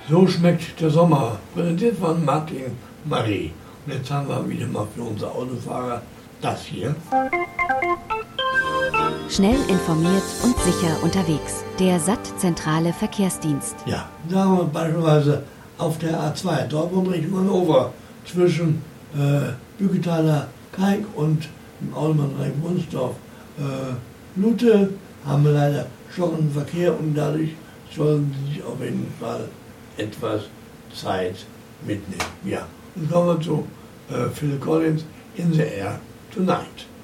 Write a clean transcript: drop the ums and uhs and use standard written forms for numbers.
So schmeckt der Sommer, präsentiert von Martin Marie. Und jetzt haben wir wieder mal für unsere Autofahrer das hier. Schnell informiert und sicher unterwegs. Der SAT-zentrale Verkehrsdienst. Ja, sagen wir beispielsweise auf der A2, Dortmund Richtung Hannover, zwischen Bücketaler Kalk und dem Autobahnreich Wunsdorf. Lute haben wir leider stockenden Verkehr und dadurch sollen Sie sich auf jeden Fall etwas Zeit mitnehmen. Ja, und kommen wir zu Phil Collins, In the Air Tonight.